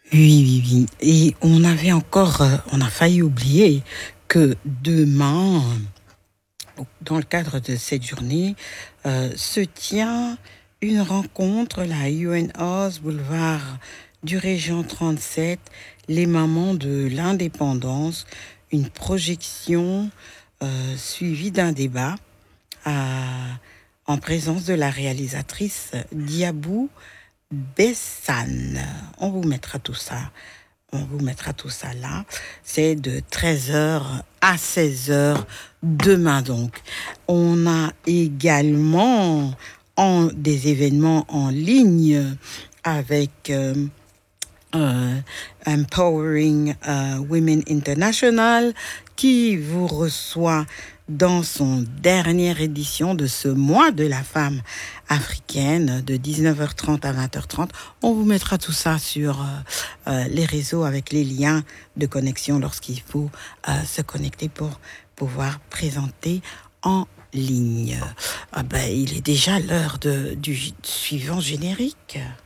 Oui, oui, oui. Et on a failli oublier que demain, dans le cadre de cette journée, se tient une rencontre, la UN House, boulevard du Régent 37, les mamans de l'indépendance, une projection suivie d'un débat à- en présence de la réalisatrice Diabou Bessane. On vous mettra tout ça. On vous mettra tout ça là. C'est de 13 heures à 16 heures demain donc. On a également des événements en ligne avec Empowering Women International qui vous reçoit dans son dernière édition de ce mois de la femme africaine de 19h30 à 20h30. On vous mettra tout ça sur les réseaux avec les liens de connexion lorsqu'il faut se connecter pour pouvoir présenter en ligne. Il est déjà l'heure du suivant générique.